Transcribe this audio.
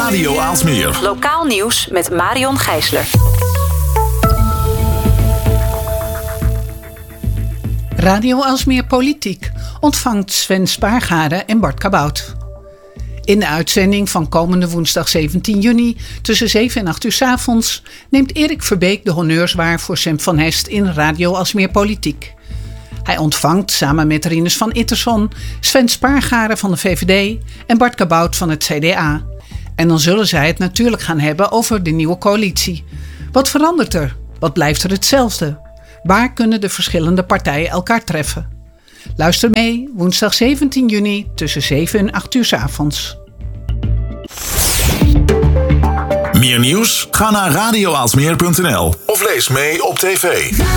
Radio Aalsmeer. Lokaal nieuws met Marion Gijsler. Radio Aalsmeer Politiek ontvangt Sven Spaargade en Bart Cabout. In de uitzending van komende woensdag 17 juni tussen 7 en 8 uur 's avonds neemt Erik Verbeek de honneurs waar voor Sem van Hest in Radio Aalsmeer Politiek. Hij ontvangt samen met Rinus van Itterson Sven Spaargade van de VVD en Bart Cabout van het CDA. En dan zullen zij het natuurlijk gaan hebben over de nieuwe coalitie. Wat verandert er? Wat blijft er hetzelfde? Waar kunnen de verschillende partijen elkaar treffen? Luister mee woensdag 17 juni tussen 7 en 8 uur 's avonds. Meer nieuws? Ga naar radioaalsmeer.nl of lees mee op tv.